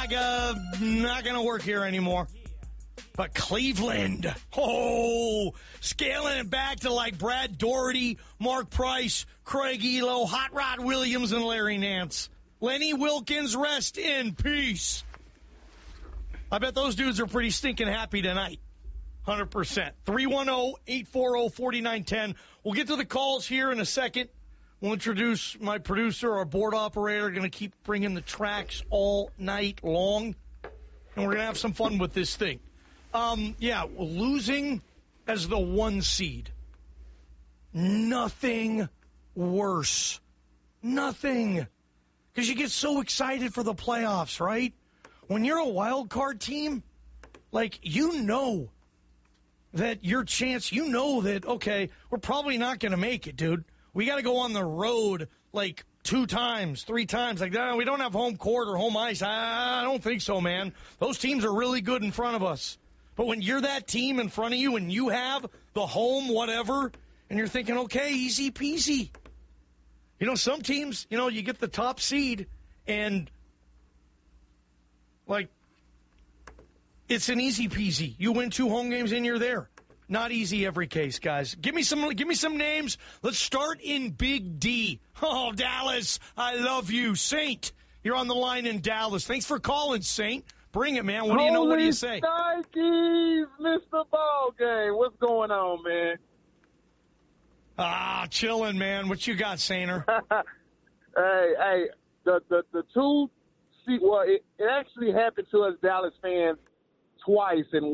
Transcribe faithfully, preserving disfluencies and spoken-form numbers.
not gonna, not gonna work here anymore. But Cleveland, oh, scaling it back to like Brad Doherty, Mark Price, Craig Elo, Hot Rod Williams, and Larry Nance. Lenny Wilkins, rest in peace. I bet those dudes are pretty stinking happy tonight. one hundred percent. three one zero, eight four zero, four nine one zero. We'll get to the calls here in a second. We'll introduce my producer, our board operator, going to keep bringing the tracks all night long. And we're going to have some fun with this thing. Um, yeah, losing as the one seed. Nothing worse. Nothing. Because you get so excited for the playoffs, right? When you're a wild card team, like, you know that your chance, you know that, okay, we're probably not going to make it, dude. We got to go on the road like two times, three times. Like, no, we don't have home court or home ice. I don't think so, man. Those teams are really good in front of us. But when you're that team in front of you and you have the home whatever, and you're thinking, okay, easy peasy. You know, some teams, you know, you get the top seed and, like, it's an easy peasy. You win two home games and you're there. Not easy every case, guys. Give me some give me some names. Let's start in Big D. Oh, Dallas, I love you. Saint, you're on the line in Dallas. Thanks for calling, Saint. Bring it, man. What do you know? What do you say? Nikes, Mister Ball Game. What's going on, man? Ah, chilling, man. What you got, Sainter? hey, hey, the, the, the two, see, well, it, it actually happened to us Dallas fans twice in